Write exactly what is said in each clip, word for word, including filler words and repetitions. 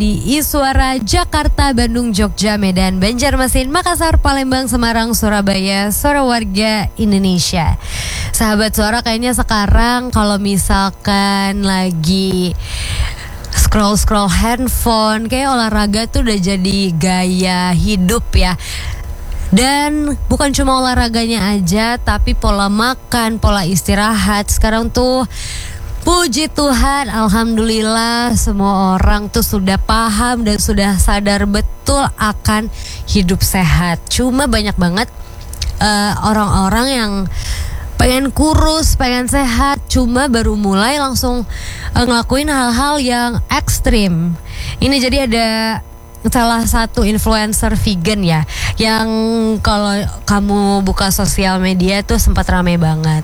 di Iswara, Jakarta, Bandung, Jogja, Medan, Banjarmasin, Makassar, Palembang, Semarang, Surabaya, suara warga Indonesia. Sahabat Suara, kayaknya sekarang kalau misalkan lagi scroll-scroll handphone, kayak olahraga tuh udah jadi gaya hidup ya. Dan bukan cuma olahraganya aja, tapi pola makan, pola istirahat. Sekarang tuh puji Tuhan, alhamdulillah semua orang tuh sudah paham dan sudah sadar betul akan hidup sehat. Cuma banyak banget uh, orang-orang yang pengen kurus, pengen sehat, cuma baru mulai langsung uh, ngelakuin hal-hal yang ekstrim. Ini jadi ada salah satu influencer vegan ya, yang kalau kamu buka sosial media tuh sempat ramai banget.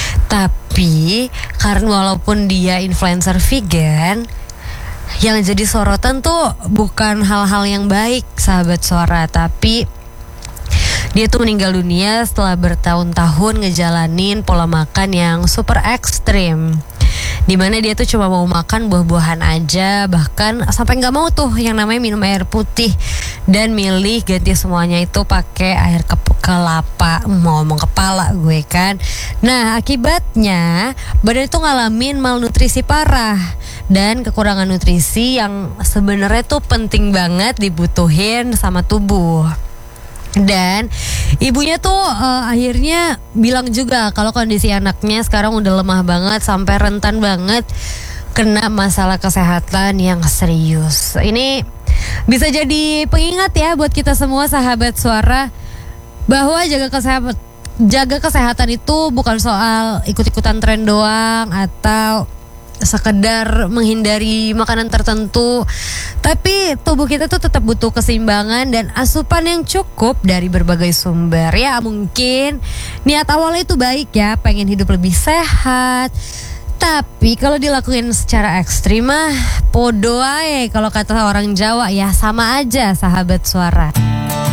Tapi karena walaupun dia influencer vegan, yang jadi sorotan tuh bukan hal-hal yang baik, sahabat Suara, tapi dia tuh meninggal dunia setelah bertahun-tahun ngejalanin pola makan yang super ekstrim, dimana dia tuh cuma mau makan buah-buahan aja, bahkan sampai nggak mau tuh yang namanya minum air putih, dan milih ganti semuanya itu pakai air ke kelapa. Mau ngomong kepala gue kan. Nah, akibatnya badan itu ngalamin malnutrisi parah dan kekurangan nutrisi yang sebenarnya tuh penting banget dibutuhin sama tubuh. Dan ibunya tuh uh, akhirnya bilang juga kalau kondisi anaknya sekarang udah lemah banget sampai rentan banget kena masalah kesehatan yang serius. Ini bisa jadi pengingat ya buat kita semua sahabat Suara, bahwa jaga kesehatan jaga kesehatan itu bukan soal ikut-ikutan tren doang atau sekedar menghindari makanan tertentu, tapi tubuh kita tuh tetap butuh keseimbangan dan asupan yang cukup dari berbagai sumber. Ya mungkin niat awalnya itu baik ya, pengen hidup lebih sehat, tapi kalau dilakuin secara ekstrim mah podo ae, kalau kata orang Jawa ya, sama aja sahabat Suara.